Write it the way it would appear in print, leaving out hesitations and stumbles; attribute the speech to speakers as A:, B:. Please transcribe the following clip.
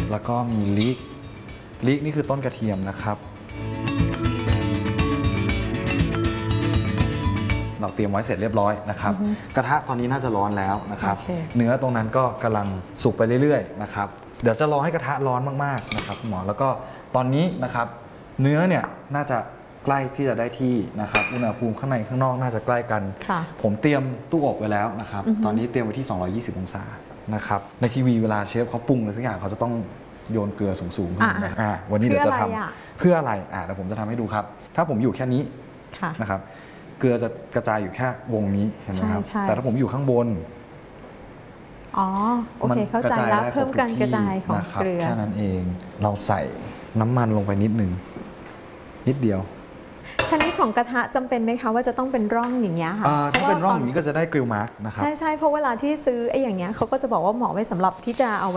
A: แล้วก็มีลีกนี่คือต้นกระเทียมนะครับเราเตรียมไว้เสร็จเรียบร้อยนะครับกระทะตอนนี้น่าจะร้อนแล้วนะครับเนื้อตรงนั้นก็กำลังสุกไปเรื่อยๆนะครับเดี๋ยวจะรอให้กระทะร้อนมากๆนะครับหมอแล้วก็ตอนนี้นะครับเนื้อเนี่ยน่าจะใกล้ที่จะได้ที่นะครับอุณหภูมิข้างในข้างนอกน่าจะใกล้กันผมเตรียมตู้อบไว้แล้วนะครับตอนนี้เตรียมไว้ที่220องศานะครับในทีวีเวลาเชฟเขาปรุงอะไรสักอย่างเขาจะต้องโยนเกลือสูงๆขึ้นนะวันนี้เดี๋ยวจะทำเพื่ออะไรเดี๋ยวผมจะทำให้ดูครับถ้าผมอยู่แค่นี้นะครับเกลือจะกระจายอยู่แค่วงนี้เห็นไหมครับแต่ถ้าผมอยู่ข้างบน
B: โอเคเข้าใจแล้วเพิ่มการกระจายของเกลือ
A: แค่นั้นเองเราใส่น้ำมันลงไปนิดเดียว
B: ชนิดของกระทะจำเป็นไหมคะว่าจะต้องเป็นร่องอย่างเงี้ยค่ะ
A: ถ้าเป็นร่องอย่างนี้ก็จะได้กริลมาร์กนะครับ
B: ใช่เพราะเวลาที่ซื้อไอ้อย่างเงี้ยเขาก็จะบอกว่าเหมาะไว้สำหรับที่จะเอา